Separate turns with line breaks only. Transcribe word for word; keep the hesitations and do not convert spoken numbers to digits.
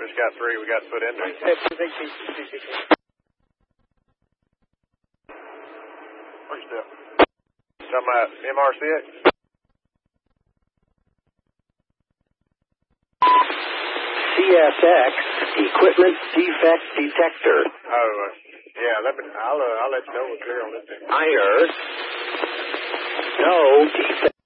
We just got three we got to put in there. Where's Bill? Talking about M R six?
C S X Equipment Defect Detector.
Oh, uh, yeah, let me, I'll, uh, I'll let you know what's clear on this thing.
Fire. No defect.